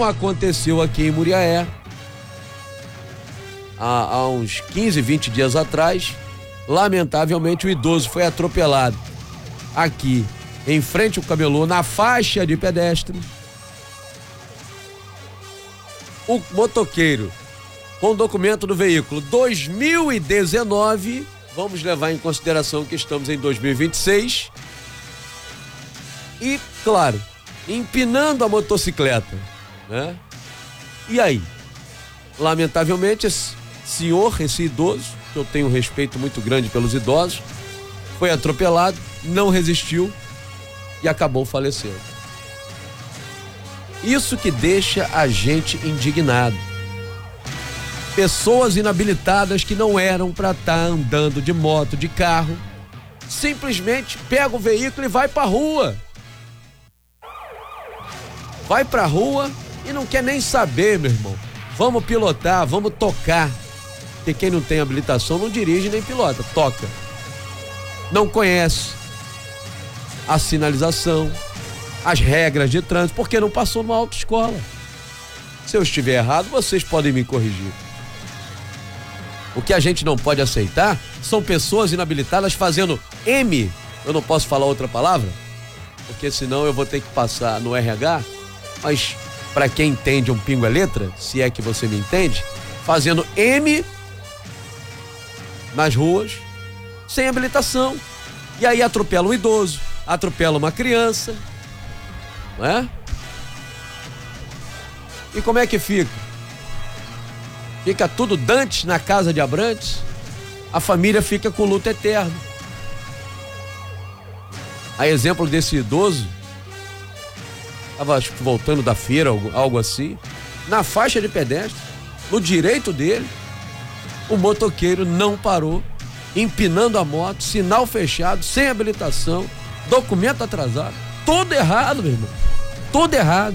como aconteceu aqui em Muriaé, há uns 15, 20 dias atrás, lamentavelmente o idoso foi atropelado aqui, em frente ao camelô, na faixa de pedestre. O motoqueiro, com o documento do veículo 2019, vamos levar em consideração que estamos em 2026, e, claro, empinando a motocicleta, né? E aí? Lamentavelmente, esse senhor, esse idoso, que eu tenho um respeito muito grande pelos idosos, foi atropelado, não resistiu e acabou falecendo. Isso que deixa a gente indignado. Pessoas inabilitadas que não eram para estar andando de moto, de carro, simplesmente pega o veículo e vai pra rua. Vai pra rua e não quer nem saber, meu irmão. Vamos pilotar, vamos tocar. Porque quem não tem habilitação não dirige nem pilota, toca. Não conhece a sinalização, as regras de trânsito, porque não passou numa autoescola. Se eu estiver errado, vocês podem me corrigir. O que a gente não pode aceitar são pessoas inabilitadas fazendo M, eu não posso falar outra palavra, porque senão eu vou ter que passar no RH, mas para quem entende um pingo é letra, se é que você me entende, fazendo M nas ruas, sem habilitação. E aí atropela um idoso, atropela uma criança, não é? E como é que fica? Fica tudo Dantes na casa de Abrantes, a família fica com luto eterno. A exemplo desse idoso, estava acho que voltando da feira, algo assim, na faixa de pedestre, no direito dele, o motoqueiro não parou, empinando a moto, sinal fechado, sem habilitação, documento atrasado, tudo errado, meu irmão, tudo errado.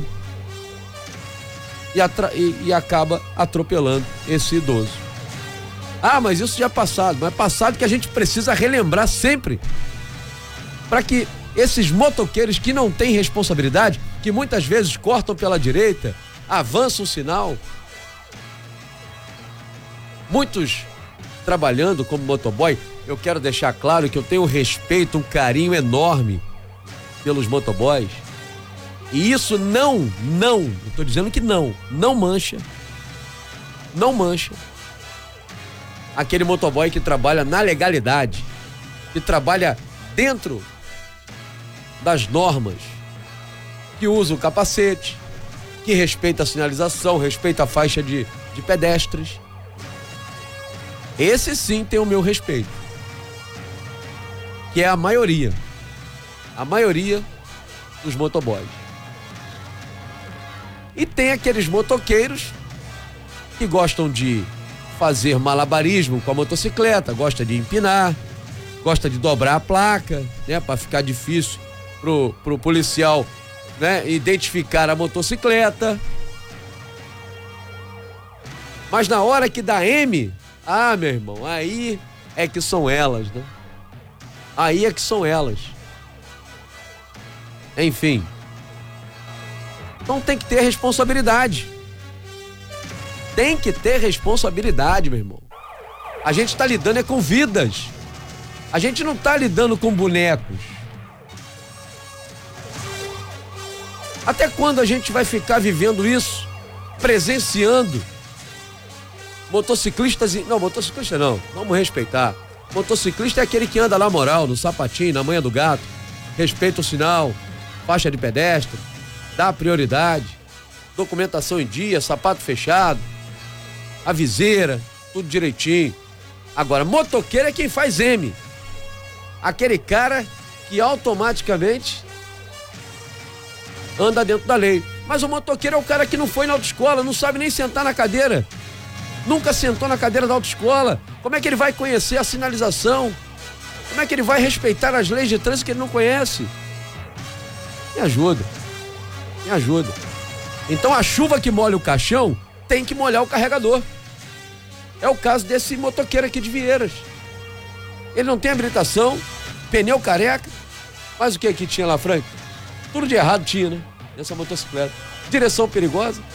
E acaba atropelando esse idoso. Ah, mas isso já é passado, mas é passado que a gente precisa relembrar sempre, para que esses motoqueiros que não têm responsabilidade, que muitas vezes cortam pela direita, avançam o sinal, muitos trabalhando como motoboy, eu quero deixar claro que eu tenho um respeito, um carinho enorme pelos motoboys. E isso eu tô dizendo que não mancha aquele motoboy que trabalha na legalidade, que trabalha dentro das normas, que usa o capacete, que respeita a sinalização, respeita a faixa de pedestres. Esse sim tem o meu respeito, que é a maioria dos motoboys. E tem aqueles motoqueiros que gostam de fazer malabarismo com a motocicleta, gosta de empinar, gosta de dobrar a placa, né, para ficar difícil pro policial, né, identificar a motocicleta. Mas na hora que dá M, meu irmão, aí é que são elas, né? Aí é que são elas. Enfim. Então tem que ter responsabilidade. Tem que ter responsabilidade, meu irmão. A gente está lidando com vidas. A gente não está lidando com bonecos. Até quando a gente vai ficar vivendo isso? Presenciando motociclistas... Não, motociclista não. Vamos respeitar. Motociclista é aquele que anda na moral, no sapatinho, na manha do gato. Respeita o sinal, faixa de pedestre, dá prioridade, documentação em dia, sapato fechado, a viseira, tudo direitinho. Agora, motoqueiro é quem faz M. Aquele cara que automaticamente anda dentro da lei. Mas o motoqueiro é o cara que não foi na autoescola, não sabe nem sentar na cadeira. Nunca sentou na cadeira da autoescola. Como é que ele vai conhecer a sinalização? Como é que ele vai respeitar as leis de trânsito que ele não conhece? Me ajuda. Então a chuva que molha o caixão tem que molhar o carregador. É o caso desse motoqueiro aqui de Vieiras. Ele não tem habilitação, pneu careca, mas o que tinha lá, Frank? Tudo de errado tinha, né? Nessa motocicleta. Direção perigosa,